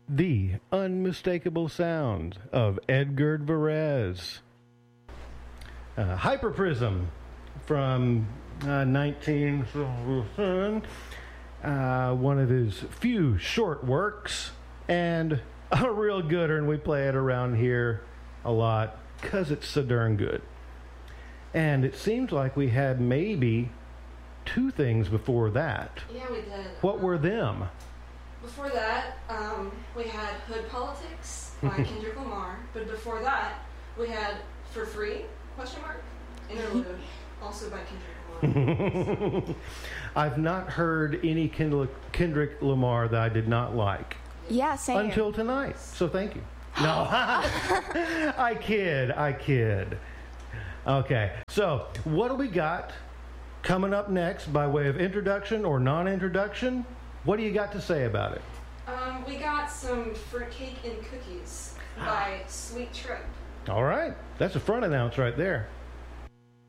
The unmistakable sound of Edgar Varese. Hyperprism from 19... one of his few short works, and a real gooder, and we play it around here a lot because it's so darn good. And it seems like we had maybe two things before that. Yeah, we did. What were them? Before that, we had Hood Politics by Kendrick Lamar, but before that, we had For Free, ? Interlude, also by Kendrick Lamar. I've not heard any Kendrick Lamar that I did not like. Yeah, same. Until tonight, so thank you. No, I kid. Okay, so what do we got coming up next by way of introduction or non-introduction? What do you got to say about it? We got some Fruitcake and Cookies by Sweet Trip. All right, that's a front announce right there.